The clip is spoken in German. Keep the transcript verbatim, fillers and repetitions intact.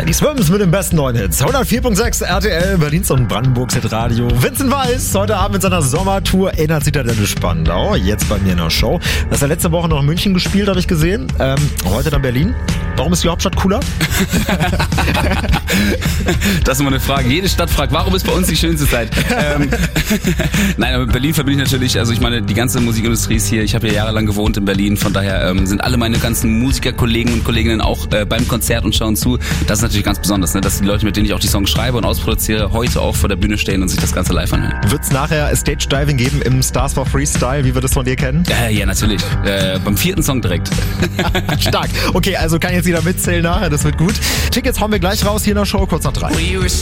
Die Swims mit den besten neuen Hits. hundertvier Komma sechs R T L, Berlins und Brandenburgs Hitradio. Vincent Weiss, heute Abend mit seiner Sommertour in der Zitadelle Spandau. Jetzt bei mir in der Show. Das ist ja letzte Woche noch in München gespielt, habe ich gesehen. Ähm, heute dann Berlin. Warum ist die Hauptstadt cooler? Das ist immer eine Frage. Jede Stadt fragt, warum ist bei uns die schönste Zeit? ähm, Nein, aber Berlin verbinde ich natürlich, also ich meine, die ganze Musikindustrie ist hier. Ich habe ja jahrelang gewohnt in Berlin, von daher ähm, sind alle meine ganzen Musikerkollegen und Kolleginnen auch äh, beim Konzert und schauen zu. Das ist natürlich ganz besonders, ne? Dass die Leute, mit denen ich auch die Songs schreibe und ausproduziere, heute auch vor der Bühne stehen und sich das Ganze live anhören. Wird es nachher Stage-Diving geben im Stars for Freestyle, wie wir das von dir kennen? Äh, ja, natürlich. Äh, beim vierten Song direkt. Stark. Okay, also kann jetzt jeder mitzählen nachher, das wird gut. Tickets hauen wir gleich raus hier in der Show, kurz nach drei.